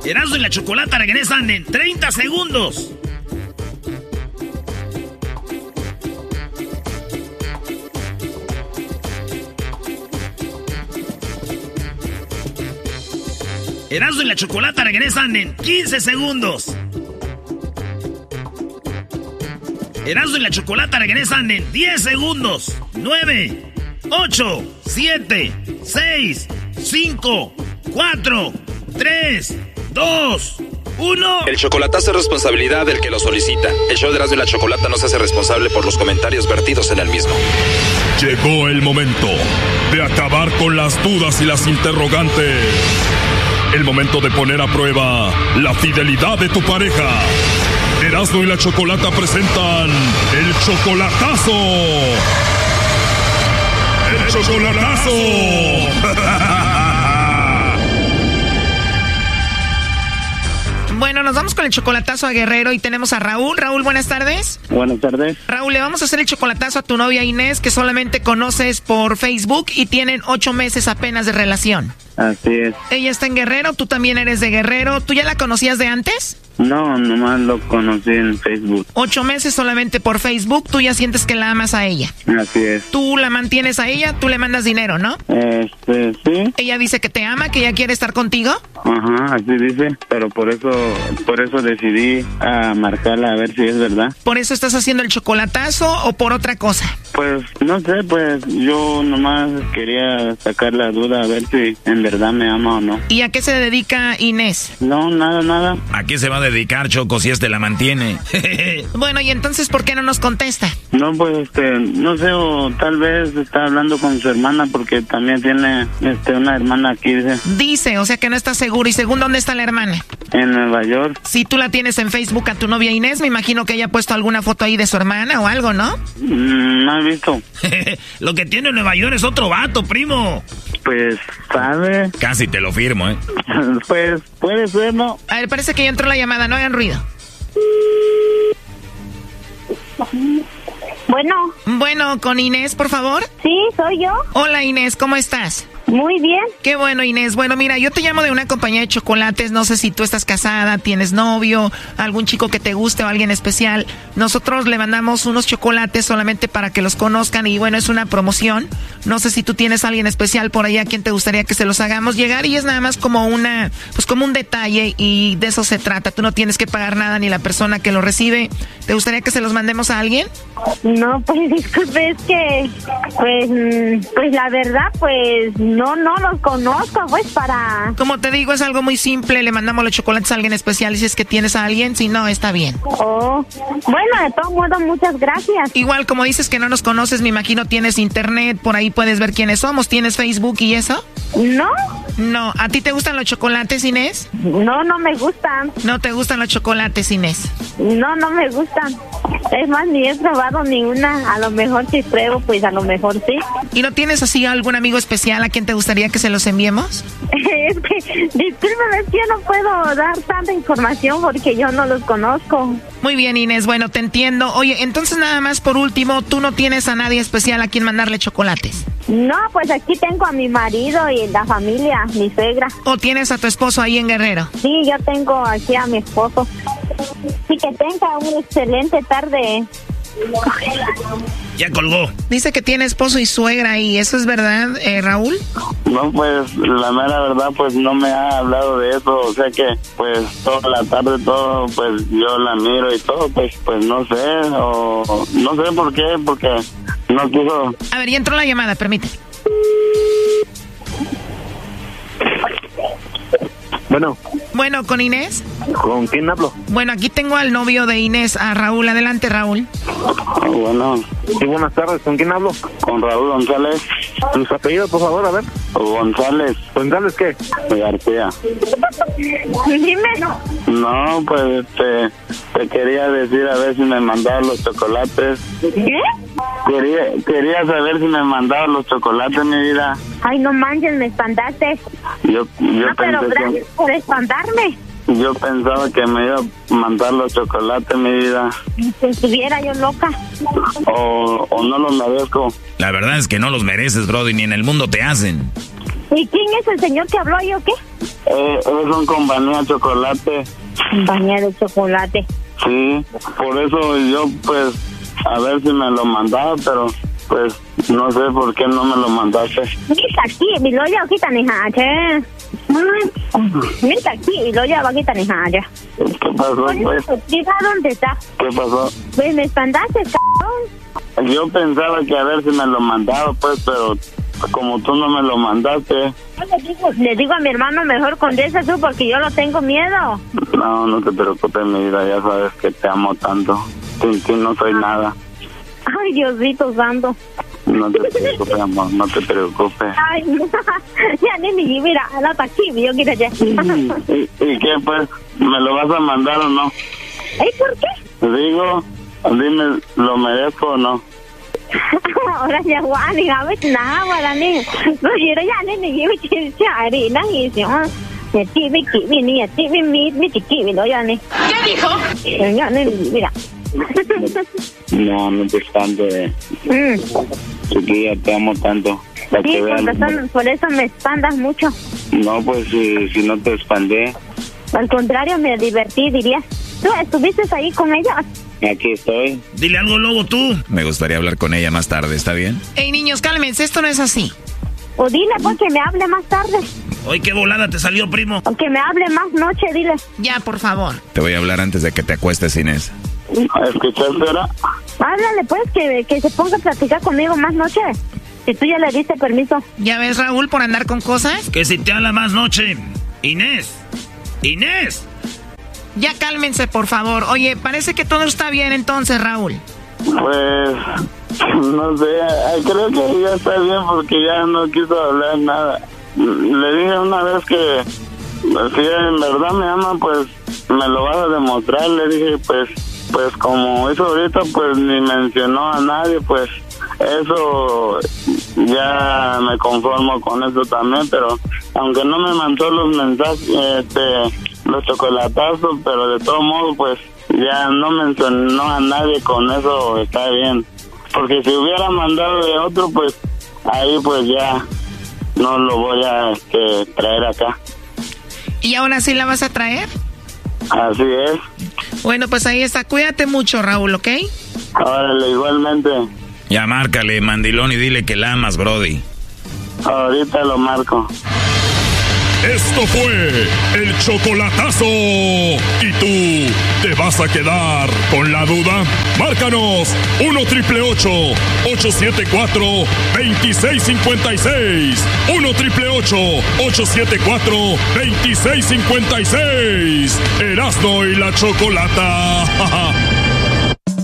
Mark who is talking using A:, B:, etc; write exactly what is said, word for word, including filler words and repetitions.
A: Erasmo y la Chocolata regresan en treinta segundos. Erasmo y la Chocolata regresan en quince segundos. Erasmo y la Chocolata regresan en diez segundos. nueve, ocho, siete, seis, cinco, cuatro, tres, dos, uno.
B: El chocolatazo es responsabilidad del que lo solicita. El show de Erasmo y la Chocolata no se hace responsable por los comentarios vertidos en el mismo.
C: Llegó el momento de acabar con las dudas y las interrogantes. El momento de poner a prueba la fidelidad de tu pareja. Erasmo y la Chocolata presentan el chocolatazo. ¡El chocolatazo!
D: Bueno, nos vamos con el chocolatazo a Guerrero y tenemos a Raúl. Raúl, buenas tardes.
E: Buenas tardes.
D: Raúl, le vamos a hacer el chocolatazo a tu novia Inés, que solamente conoces por Facebook y tienen ocho meses apenas de relación.
E: Así es.
D: Ella está en Guerrero, tú también eres de Guerrero. ¿Tú ya la conocías de antes?
E: No, nomás lo conocí en Facebook.
D: Ocho meses solamente por Facebook, tú ya sientes que la amas a ella.
E: Así es.
D: Tú la mantienes a ella, tú le mandas dinero, ¿no?
E: Este, sí.
D: Ella dice que te ama, que ella quiere estar contigo.
E: Ajá, así dice, pero por eso, por eso decidí a marcarla a ver si es verdad.
D: ¿Por eso estás haciendo el chocolatazo o por otra cosa?
E: Pues, no sé, pues yo nomás quería sacar la duda a ver si en verdad me ama o no.
D: ¿Y a qué se dedica Inés?
E: No, nada, nada.
A: ¿A qué se va a dedicar, Choco, si este la mantiene?
D: Bueno, y entonces, ¿por qué no nos contesta?
E: No, pues, este, no sé, o tal vez está hablando con su hermana porque también tiene, este, una hermana aquí, dice.
D: Dice, o sea que no está seguro. ¿Y según dónde está la hermana?
E: En Nueva York.
D: Si tú la tienes en Facebook a tu novia Inés, me imagino que ella ha puesto alguna foto ahí de su hermana o algo, ¿no?
E: Mm, no he visto.
A: Lo que tiene en Nueva York es otro vato, primo.
E: Pues, ¿sabe?
A: Casi te lo firmo, ¿eh?
E: Pues, puede ser, ¿no?
D: A ver, parece que ya entró la llamada, no hagan ruido.
F: Bueno.
D: Bueno, con Inés, por favor.
F: Sí, soy yo.
D: Hola, Inés, ¿cómo estás?
F: Muy bien.
D: Qué bueno, Inés. Bueno, mira, yo te llamo de una compañía de chocolates. No sé si tú estás casada, tienes novio, algún chico que te guste o alguien especial. Nosotros le mandamos unos chocolates solamente para que los conozcan y bueno, es una promoción. No sé si tú tienes a alguien especial por allá a quien te gustaría que se los hagamos llegar y es nada más como una, pues como un detalle y de eso se trata. Tú no tienes que pagar nada ni la persona que lo recibe. ¿Te gustaría que se los mandemos a alguien?
F: No, pues disculpe, es que, pues, pues la verdad, pues no, no los conozco, pues para...
D: Como te digo, es algo muy simple, le mandamos los chocolates a alguien especial y si es que tienes a alguien, si no, está bien.
F: Oh, bueno, de todo modo, muchas gracias.
D: Igual, como dices que no nos conoces, me imagino tienes internet, por ahí puedes ver quiénes somos, ¿tienes Facebook y eso?
F: No.
D: No, ¿a ti te gustan los chocolates, Inés?
F: No, no me gustan.
D: ¿No te gustan los chocolates, Inés?
F: No, no me gustan. Es más, ni he probado ni una. A lo mejor si pruebo, pues a lo mejor sí.
D: ¿Y no tienes así algún amigo especial a quien te gustaría que se los enviemos?
F: Es que, discúlpeme, es que yo no puedo dar tanta información porque yo no los conozco.
D: Muy bien, Inés, bueno, te entiendo. Oye, entonces nada más por último, ¿tú no tienes a nadie especial a quien mandarle chocolates?
F: No, pues aquí tengo a mi marido y la familia, mi suegra.
D: ¿O tienes a tu esposo ahí en Guerrero?
F: Sí, yo tengo aquí a mi esposo. Sí, que tenga una excelente tarde.
A: Ya colgó.
D: Dice que tiene esposo y suegra y ¿eso es verdad, eh, Raúl?
E: No, pues la mera verdad, pues no me ha hablado de eso, o sea que pues toda la tarde todo, pues yo la miro y todo, pues pues no sé, o no sé por qué, porque no quiso.
D: A ver, ya entró la llamada, permíteme.
E: Bueno.
D: Bueno, ¿con Inés?
E: ¿Con quién hablo?
D: Bueno, aquí tengo al novio de Inés, a Raúl. Adelante, Raúl.
E: Oh, bueno.
G: Sí, buenas tardes. ¿Con quién hablo?
E: Con Raúl González.
G: ¿Tus apellidos, por favor? A ver.
E: González.
G: ¿González qué?
E: García.
F: Dime.
E: No, pues este, te quería decir a ver si me mandaban los chocolates.
F: ¿Qué?
E: Quería, quería saber si me mandaban los chocolates, mi vida.
F: Ay, no manches, me espantaste.
E: Yo, yo
F: no, pero
E: pensé
F: gracias
E: que,
F: por espantarme.
E: Yo pensaba que me iba a mandar los chocolates, mi vida.
F: Si estuviera yo loca.
E: O, o no los merezco.
A: La verdad es que no los mereces, Brody, ni en el mundo te hacen.
F: ¿Y quién es el señor que habló ahí o qué?
E: Eh, es un compañía de chocolate.
F: Compañía de chocolate.
E: Sí, por eso yo pues a ver si me lo mandaba, pero pues no sé por qué no me lo mandaste.
F: Mira aquí, mi loya kita ni haja. Mira aquí, mi loya va kita ni haja.
E: ¿Qué pasó, pues?
F: ¿Dónde está?
E: ¿Qué pasó?
F: Pues me espantaste, cabrón.
E: Yo pensaba que a ver si me lo mandaba, pues, pero como tú no me lo mandaste.
F: Le digo, le digo a mi hermano, mejor condesa tú, porque yo no tengo miedo.
E: No, no te preocupes, mi vida, ya sabes que te amo tanto. Sin ti no soy nada.
F: Ay, Diosito santo.
E: No te preocupes, amor, no te preocupes.
F: Ay, ya ni mi mira, la taquilla, yo quiero ya.
E: ¿Y, ¿Y qué, pues? ¿Me lo vas a mandar o no?
F: ¿Ay, por qué?
E: Digo, dime, ¿lo merezco o no?
F: Ahora ya guani, a ver, nada, ahora ni. No, yo ya ni me llevo chari, no, y si, ah, ya ti me kiwi, ni ya ti me mi, mi chiquiwi, no, ya ni.
D: ¿Qué dijo?
F: Ya ni, mira.
E: No, no te espantes.
F: Mm.
E: Chiquilla, te amo tanto. Para
F: Sí,
E: que
F: por,
E: veas.
F: razón, por eso me espantas mucho.
E: No, pues si, si no te expandé,
F: Al contrario, me divertí, dirías. ¿Tú estuviste ahí con ella?
E: aquí estoy.
A: Dile algo, Lobo, tú.
B: Me gustaría hablar con ella más tarde, ¿está bien?
D: Ey, niños, cálmense, esto no es así.
F: O dile, pues, que me hable más tarde.
A: Oye, qué volada te salió, primo.
F: O que me hable más noche, dile.
D: Ya, por favor.
B: Te voy a hablar antes de que te acuestes, Inés.
E: ¿Escuchaste ahora?
F: Háblale, pues, que, que se ponga a platicar conmigo más noche. Si tú ya le diste permiso.
D: ¿Ya ves, Raúl, por andar con cosas?
A: Que si te habla más noche. Inés. Inés.
D: Ya cálmense, por favor. Oye, parece que todo está bien entonces, Raúl.
E: Pues, no sé, creo que ya está bien porque ya no quiso hablar nada. Le dije una vez que si en verdad me ama, pues me lo vas a demostrar. Le dije, pues, pues como eso ahorita, pues ni mencionó a nadie, pues eso ya me conformo con eso también, pero aunque no me mandó los mensajes, este, los chocolatazos, pero de todo modo, pues ya no mencionó a nadie, con eso está bien. Porque si hubiera mandado de otro, pues ahí pues ya no lo voy a este, traer acá.
D: ¿Y ahora sí la vas a traer?
E: Así es.
D: Bueno, pues ahí está. Cuídate mucho, Raúl, ¿ok?
E: Órale, igualmente.
B: Ya márcale, mandilón, y dile que la amas, brody.
E: Ahorita lo marco.
C: Esto fue el chocolatazo. ¿Y tú te vas a quedar con la duda? Márcanos uno triple ocho, ocho siete cuatro, dos seis cinco seis. uno triple ocho, ocho siete cuatro, dos seis cinco seis. Erasmo y la Chocolata.